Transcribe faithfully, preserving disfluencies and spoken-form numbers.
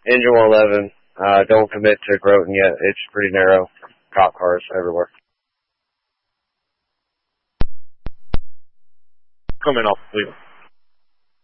Engine one eleven. Uh, don't commit to Groton yet. It's pretty narrow. Cop cars everywhere. Coming off, please.